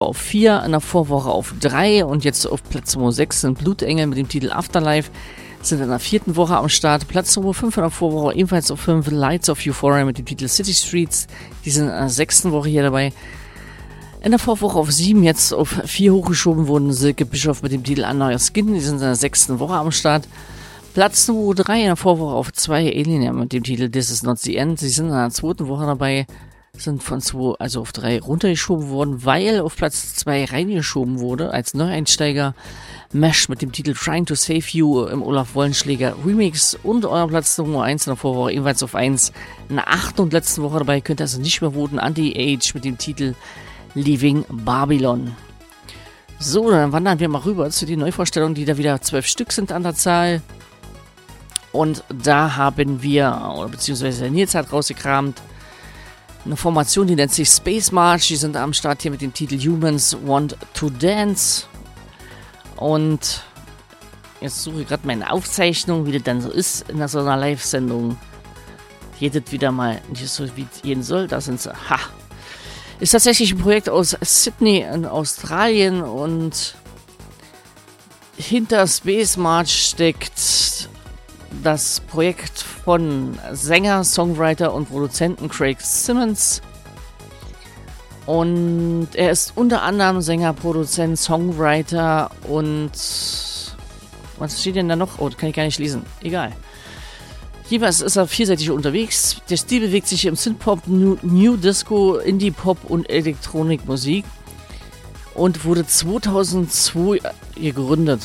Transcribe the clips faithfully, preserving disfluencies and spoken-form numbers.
auf vier, in der Vorwoche auf drei und jetzt auf Platz Nummer sechs sind Blutengel mit dem Titel Afterlife. Sind in der vierten Woche am Start. Platz Nummer fünf in der Vorwoche ebenfalls auf fünf, Lights of Euphoria mit dem Titel City Streets. Die sind in der sechsten Woche hier dabei. In der Vorwoche auf sieben, jetzt auf vier hochgeschoben wurden Silke Bischof mit dem Titel Another Skin. Die sind in der sechsten Woche am Start. Platz Nummer drei in der Vorwoche auf zwei, Alien mit dem Titel This Is Not The End. Sie sind in der zweiten Woche dabei, sind von zwei, also auf drei runtergeschoben worden, weil auf Platz zwei reingeschoben wurde als Neueinsteiger Mesh mit dem Titel Trying to Save You im Olaf Wollenschläger Remix und euer Platz Nummer eins in der Vorwoche ebenfalls auf eins. In der achten und letzten Woche dabei könnt ihr also nicht mehr voten, Anti-Age mit dem Titel Leaving Babylon. So, dann wandern wir mal rüber zu den Neuvorstellungen, die da wieder zwölf Stück sind an der Zahl. Und da haben wir, oder beziehungsweise der Nils hat rausgekramt, eine Formation, die nennt sich Space March. Die sind am Start hier mit dem Titel Humans Want to Dance. Und jetzt suche ich gerade meine Aufzeichnung, wie das dann so ist in so einer Live-Sendung. Jedes wieder mal nicht so, wie es gehen soll. Da sind sie. Ha! Ist tatsächlich ein Projekt aus Sydney in Australien und hinter Space March steckt das Projekt von Sänger, Songwriter und Produzenten Craig Simmons. Und er ist unter anderem Sänger, Produzent, Songwriter und was steht denn da noch? Oh, das kann ich gar nicht lesen. Egal. Jeweils ist er vielseitig unterwegs. Der Stil bewegt sich im Synthpop, New, New Disco, Indie-Pop und Elektronikmusik und wurde zweitausendzwei gegründet.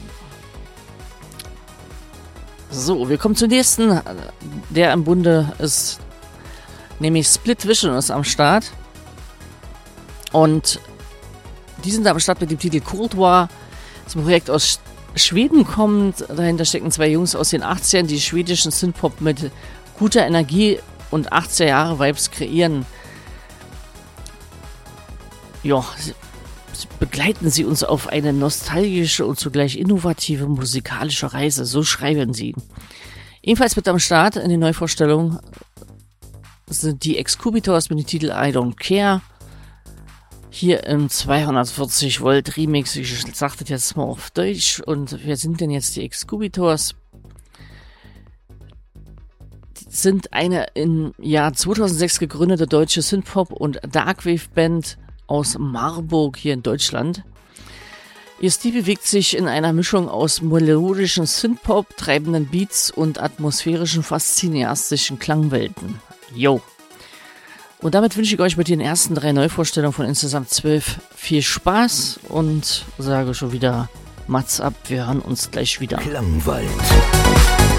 So, wir kommen zum nächsten, der im Bunde ist, nämlich Split Vision ist am Start. Und die sind am Start mit dem Titel Cold War. Das Projekt aus Schweden kommt, dahinter stecken zwei Jungs aus den achtzigern, die schwedischen Synthpop mit guter Energie und achtziger Jahre Vibes kreieren. Ja, begleiten sie uns auf eine nostalgische und zugleich innovative musikalische Reise, so schreiben sie. Ebenfalls mit am Start in den Neuvorstellungen sind die Excubitors mit dem Titel I Don't Care. Hier im zweihundertvierzig Volt Remix, ich sage das jetzt mal auf Deutsch. Und wer sind denn jetzt die Excubitors? Die sind eine im Jahr zweitausendsechs gegründete deutsche Synthpop- und Darkwave-Band aus Marburg hier in Deutschland. Ihr Stil bewegt sich in einer Mischung aus melodischen Synthpop, treibenden Beats und atmosphärischen, fast cineastischen Klangwelten. Yo! Und damit wünsche ich euch mit den ersten drei Neuvorstellungen von insgesamt zwölf viel Spaß und sage schon wieder Mats ab, wir hören uns gleich wieder. Klangwald.